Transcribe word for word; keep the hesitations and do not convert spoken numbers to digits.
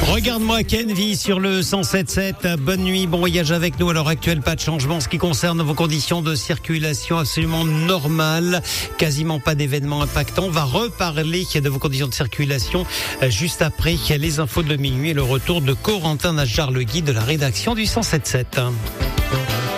Regarde-moi Ken vit sur le cent sept sept. Bonne nuit, bon voyage avec nous. À l'heure actuelle, pas de changement en ce qui concerne vos conditions de circulation absolument normales. Quasiment pas d'événements impactants. On va reparler de vos conditions de circulation juste après les infos de minuit et le retour de Corentin Najjar, le guide de la rédaction du cent sept sept.